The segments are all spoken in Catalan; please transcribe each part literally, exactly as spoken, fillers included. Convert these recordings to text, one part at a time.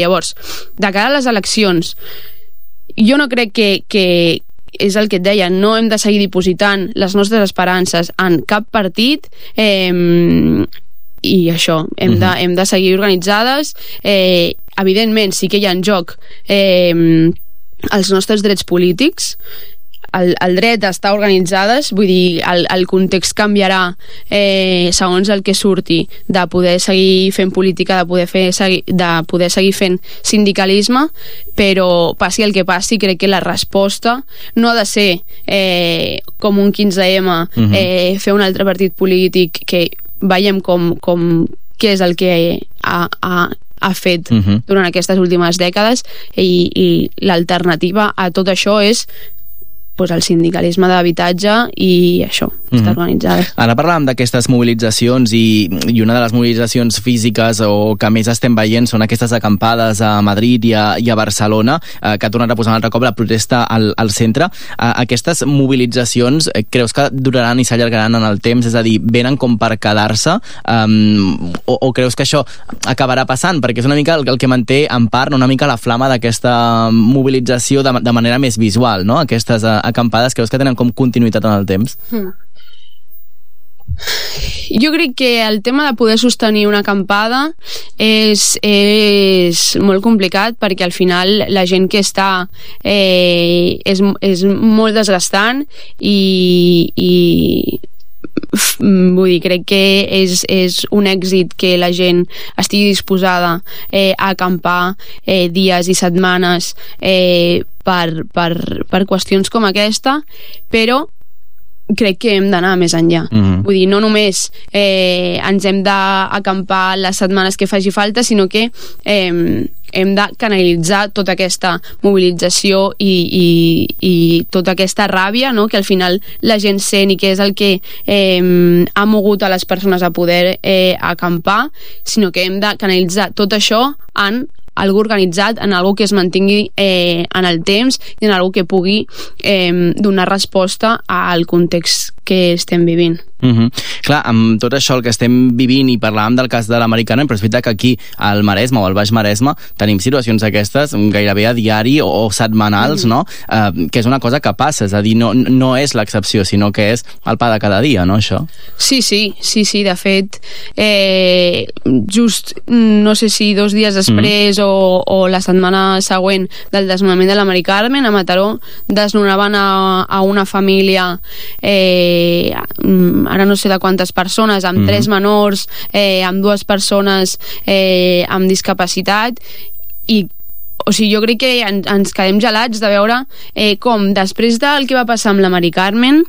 Llavors, de cara a les eleccions, jo no crec que, que és el que et deia, no hem de seguir dipositant les nostres esperances en cap partit, eh, i això, hem, uh-huh. de, hem de seguir organitzades. Eh, evidentment, sí que hi ha en joc eh, els nostres drets polítics, el, el dret d'estar organitzades, vull dir, el, el context canviarà eh, segons el que surti, de poder seguir fent política, de poder, fer, segui, de poder seguir fent sindicalisme, però passi el que passi, crec que la resposta no ha de ser eh, com un quinze eme, uh-huh. eh, fer un altre partit polític que veiem com, com què és el que ha, ha, ha fet uh-huh. durant aquestes últimes dècades, i, i l'alternativa a tot això és pues, el sindicalisme d'habitatge i això, mm-hmm. està organitzada. Ara parlàvem d'aquestes mobilitzacions i, i una de les mobilitzacions físiques o que més estem veient són aquestes acampades a Madrid i a, i a Barcelona, eh, que ha tornat a posar un altre cop la protesta al, al centre. Eh, aquestes mobilitzacions eh, creus que duraran i s'allargaran en el temps? És a dir, venen com per quedar-se? Um, o, o creus que això acabarà passant? Perquè és una mica el, el que manté en part una mica la flama d'aquesta mobilització de, de manera més visual, no? Aquestes eh, acampades, creus que tenen com continuïtat en el temps? Hmm. Jo crec que el tema de poder sostenir una acampada és, és molt complicat, perquè al final la gent que està eh, és, és molt desgastant i, i vull dir, crec que és, és un èxit que la gent estigui disposada eh, a acampar eh, dies i setmanes eh, per, per, per qüestions com aquesta, però crec que hem d'anar més enllà. Mm-hmm. Vull dir, no només eh, ens hem d'acampar les setmanes que faci falta, sinó que eh, hem de canalitzar tota aquesta mobilització i, i, i tota aquesta ràbia, no?, que al final la gent sent i que és el que eh, ha mogut a les persones a poder eh, acampar, sinó que hem de canalitzar tot això en algo organitzat, en algo que es mantingui eh, en el temps i en algo que pugui eh, donar resposta al context que estem vivint. Mm-hmm. Clar, amb tot això el que estem vivint, i parlàvem del cas de l'americana, però és veritat que aquí al Maresme o al Baix Maresme tenim situacions aquestes gairebé a diari o, o setmanals, mm-hmm. no? Uh, que és una cosa que passa, és a dir, no, no és l'excepció, sinó que és el pa de cada dia, no, això? Sí, sí, sí, sí, de fet eh, just, no sé si dos dies després mm. o, o la setmana següent del desnonament de la Mari Carmen, a Mataró desnonaven a, a una família eh, ara no sé de quantes persones, amb mm. tres menors, eh, amb dues persones eh, amb discapacitat, i o sigui, jo crec que en, ens quedem gelats de veure eh, com després del que va passar amb la Mari Carmen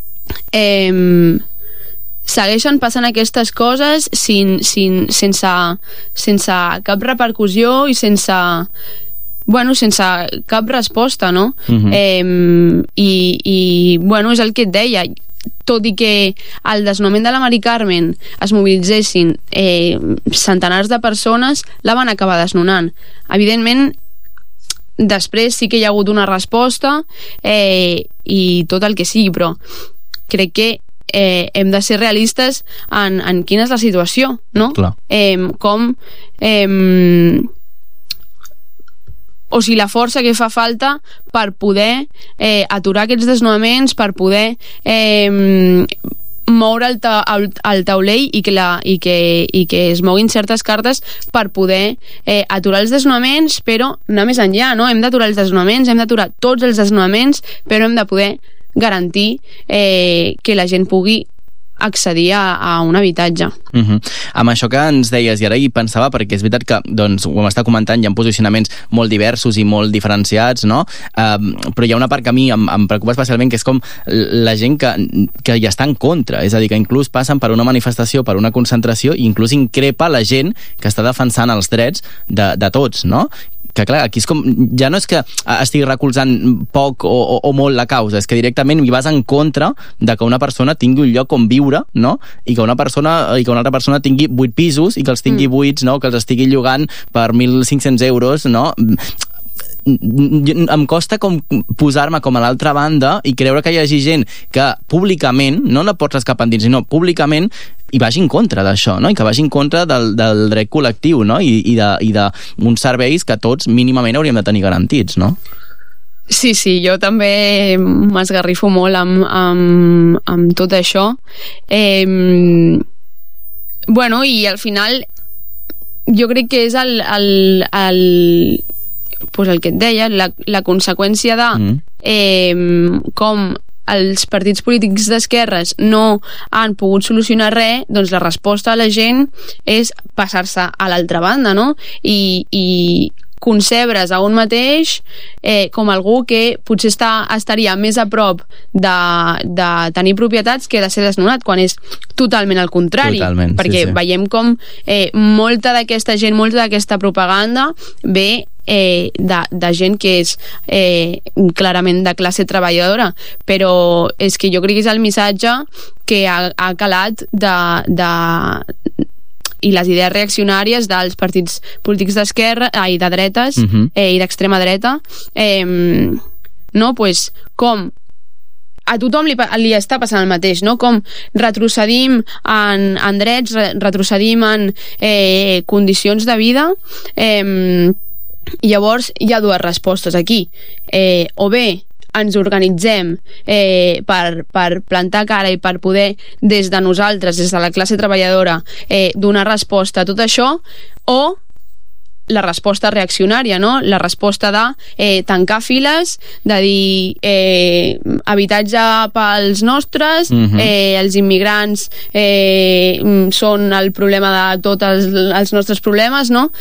eh, segueixen passant aquestes coses sin, sin, sense, sense cap repercussió i sense bueno, sense cap resposta, no? Mm-hmm. eh, i, i bueno, és el que et deia, tot i que al desnonament de la Mari Carmen es mobilitzessin eh, centenars de persones, la van acabar desnonant. Evidentment, després sí que hi ha hagut una resposta eh, i tot el que sigui, però crec que eh, hem de ser realistes en, en quina és la situació, no? Clar. Eh, com eh, o sigui, la força que fa falta per poder eh, aturar aquests desnonaments, per poder eh, moure el, ta el, el taulell i que, la, i, que, i que es moguin certes cartes per poder eh, aturar els desnonaments, però anar més enllà, no? Hem d'aturar els desnonaments, hem d'aturar tots els desnonaments, però hem de poder garantir eh, que la gent pugui accedir a, a un habitatge. Uh-huh. Amb això que ens deies, i ara hi pensava, perquè és veritat que, doncs, ho hem estat comentant, hi ha posicionaments molt diversos i molt diferenciats, no? Uh, però hi ha una part que a mi em, em preocupa especialment, que és com la gent que, que hi està en contra, és a dir, que inclús passen per una manifestació, per una concentració, i inclús increpa la gent que està defensant els drets de, de tots, no? Que clar, aquí és com, ja no és que estigui recolzant poc o, o, o molt la causa, és que directament hi vas en contra de que una persona tingui un lloc on viure, no? I que una persona i que una altra persona tingui vuit pisos i que els tingui buits, no? Que els estigui llogant per mil cinc-cents euros, no? Em costa com posar-me com a l'altra banda i creure que hi hagi gent que públicament, no la pots escapar endins, sinó públicament i vagi en contra d'això, no? I que vagi en contra del, del dret col·lectiu, no? I, i, de, i de uns serveis que tots mínimament hauríem de tenir garantits, no? Sí, sí, jo també m'esgarrifo molt amb, amb, amb tot això. Eh, bueno, i al final jo crec que és el, el, el, pues el que et deia, la, la conseqüència de mm. eh, com els partits polítics d'esquerres no han pogut solucionar res, doncs la resposta a la gent és passar-se a l'altra banda, no? I, i concebre's a un mateix eh, com algú que potser està, estaria més a prop de, de tenir propietats que de ser desnonat, quan és totalment al contrari. Totalment, perquè sí, sí. veiem com eh, molta d'aquesta gent, molta d'aquesta propaganda ve Eh, de, de gent que és eh, clarament de classe treballadora, però és que jo crec que és el missatge que ha, ha calat de, de i les idees reaccionàries dels partits polítics d'esquerra i de dretes uh-huh. eh, i d'extrema dreta eh, no, pues com a tothom li, li està passant el mateix, no? Com retrocedim en, en drets, retrocedim en eh, condicions de vida. eh, Llavors hi ha dues respostes aquí, eh, o bé ens organitzem eh, per, per plantar cara i per poder des de nosaltres, des de la classe treballadora eh, donar resposta a tot això, o la resposta reaccionària, no? La resposta de eh, tancar files, de dir eh, habitatge pels nostres, uh-huh. eh, els immigrants eh, són el problema de tots els, els nostres problemes, no?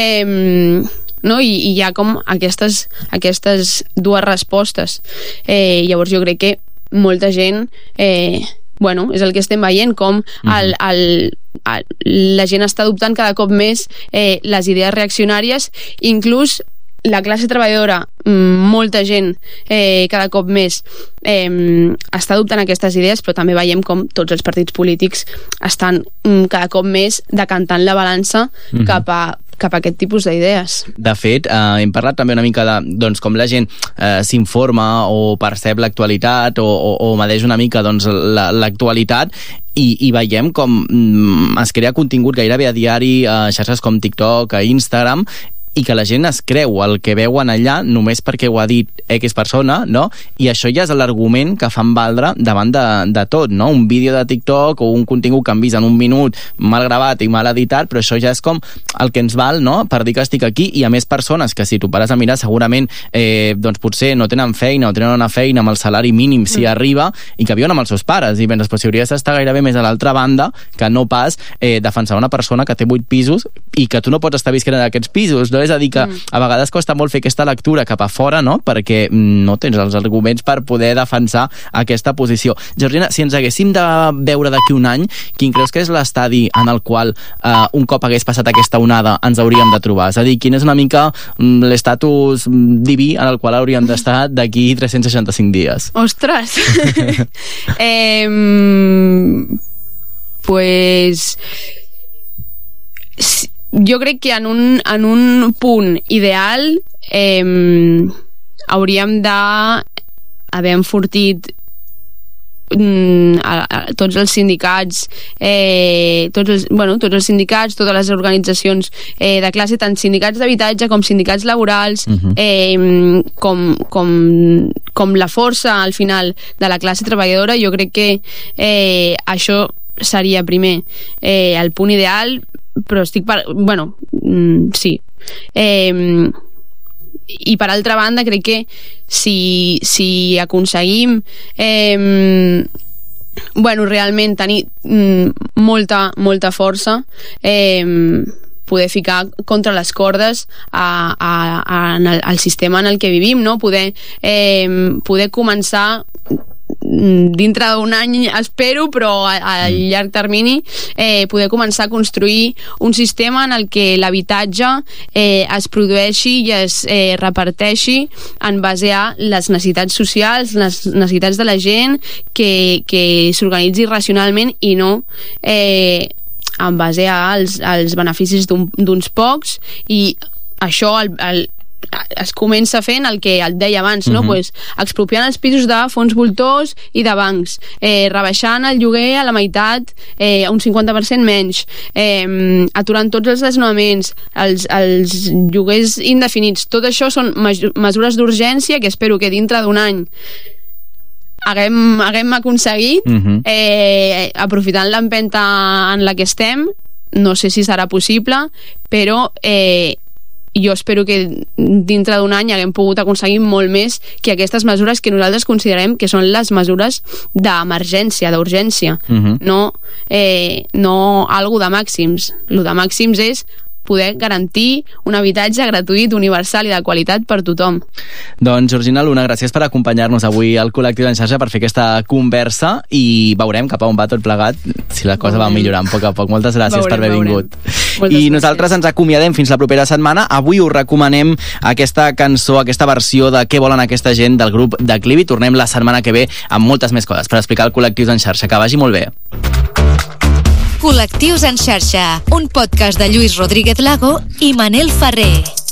Eh, no? I, i hi ha com aquestes, aquestes dues respostes. Eh, llavors jo crec que molta gent eh, bueno, és el que estem veient, com el, el, el, la gent està adoptant cada cop més eh, les idees reaccionàries, inclús la classe treballadora, molta gent eh, cada cop més eh, està adoptant aquestes idees, però també veiem com tots els partits polítics estan mm, cada cop més decantant la balança mm-hmm. cap a cap a aquest tipus d'idees. De fet, eh, hem parlat també una mica de doncs, com la gent eh, s'informa o percep l'actualitat o, o, o medeix una mica doncs, la, l'actualitat i, i veiem com mm, es crea contingut gairebé a diari a xarxes com TikTok, a Instagram, i que la gent es creu el que veuen allà només perquè ho ha dit X persona, no? I això ja és l'argument que fan valdre davant de, de tot, no? Un vídeo de TikTok o un contingut que han vist en un minut mal gravat i mal editat, però això ja és com el que ens val, no? Per dir que estic aquí, i a més persones que si tu pares a mirar segurament eh, doncs potser no tenen feina o tenen una feina amb el salari mínim si mm. arriba, i que viuen amb els seus pares, i ben les possibilitats d'estar gairebé més a l'altra banda que no pas eh, defensar una persona que té vuit pisos i que tu no pots estar visquent en aquests pisos, no? És a dir que mm. a vegades costa molt fer aquesta lectura cap a fora, no? Perquè no tens els arguments per poder defensar aquesta posició. Georgina, si ens haguéssim de veure d'aquí un any, quin creus que és l'estadi en el qual eh, un cop hagués passat aquesta onada ens hauríem de trobar? És a dir, quin és una mica l'estatus diví en el qual hauríem d'estar d'aquí tres-cents seixanta-cinc dies? Ostres! eh, pues... jo crec que en un, en un punt ideal eh, hauríem d'haver enfortit mm, a, a, tots els sindicats eh, tots, els, bueno, tots els sindicats, totes les organitzacions eh, de classe, tant sindicats d'habitatge com sindicats laborals, uh-huh. eh, com, com, com la força al final de la classe treballadora. Jo crec que eh, això seria primer eh, el punt ideal, però estic per... bueno, mm, sí eh, i per altra banda crec que si, si aconseguim eh, bueno, realment tenir mm, molta, molta força eh, poder ficar contra les cordes a, a, a, en el, al sistema en el que vivim, no? Poder, eh, poder començar dintre d'un any, espero, però a, a llarg termini eh, poder començar a construir un sistema en el que l'habitatge eh, es produeixi i es eh, reparteixi en base a les necessitats socials, les necessitats de la gent, que, que s'organitzi racionalment i no eh, en base als, als beneficis d'un, d'uns pocs. I això el, el es comença fent el que et deia abans, no? Uh-huh. Pues, expropiant els pisos de fons voltors i de bancs, eh, rebaixant el lloguer a la meitat, eh, a un cinquanta per cent menys, eh, aturant tots els desnonaments, els, els lloguers indefinits. Tot això són mesures d'urgència que espero que dintre d'un any haguem, haguem aconseguit, uh-huh. eh, aprofitant l'empenta en la que estem. No sé si serà possible, però eh, jo espero que dintre d'un any haguem pogut aconseguir molt més que aquestes mesures que nosaltres considerem que són les mesures d'emergència, d'urgència, uh-huh. no, eh, no algo de màxims. Lo de màxims és poder garantir un habitatge gratuït, universal i de qualitat per tothom. Doncs, Georgina Luna, gràcies per acompanyar-nos avui al Col·lectiu d'en xarxa per fer aquesta conversa i veurem cap a on va tot plegat, si la cosa veurem. va millorant a poc a poc. Moltes gràcies veurem, per haver vingut. I nosaltres ens acomiadem fins la propera setmana. Avui us recomanem aquesta cançó, aquesta versió de Què volen aquesta gent del grup Declivi. Tornem la setmana que ve amb moltes més coses per explicar el Col·lectiu d'en xarxa. Que vagi molt bé. Col·lectius en xarxa, un podcast de Lluís Rodríguez Lago i Manel Ferrer.